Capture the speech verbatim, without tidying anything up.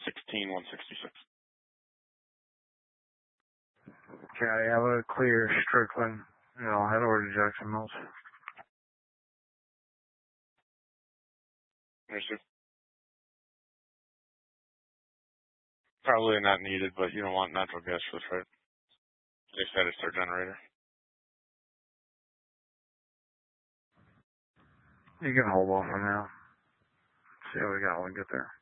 sixteen one sixty-six. Okay, I'm going to clear Strickland, and I'll head over to Jackson Mills. Understood. Probably not needed, but you don't want natural gas for this, right? They said it's their generator. You can hold off for now. See how we got when we get there.